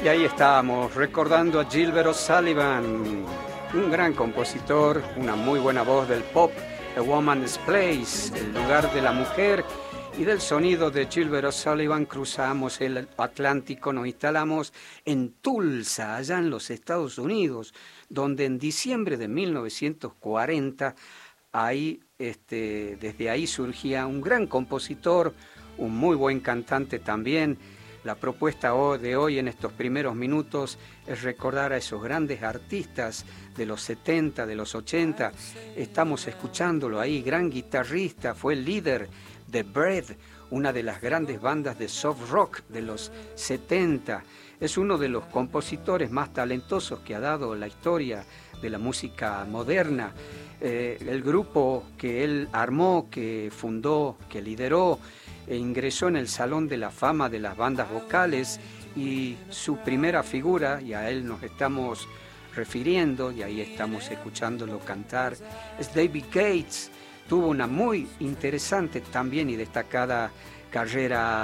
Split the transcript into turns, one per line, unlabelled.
Y ahí estábamos recordando a Gilbert O'Sullivan, un gran compositor, una muy buena voz del pop, A Woman's Place, el lugar de la mujer, y del sonido de Gilbert O'Sullivan cruzamos el Atlántico, nos instalamos en Tulsa, allá en los Estados Unidos, donde en diciembre de 1940, desde ahí surgía un gran compositor, un muy buen cantante también. La propuesta de hoy en estos primeros minutos es recordar a esos grandes artistas de los 70, de los 80. Estamos escuchándolo ahí, gran guitarrista, fue el líder de Bread, una de las grandes bandas de soft rock de los 70. Es uno de los compositores más talentosos que ha dado la historia de la música moderna. El grupo que él armó, que fundó, que lideró, ingresó en el Salón de la Fama de las Bandas Vocales, y su primera figura, y a él nos estamos refiriendo, y ahí estamos escuchándolo cantar, es David Gates. Tuvo una muy interesante también y destacada carrera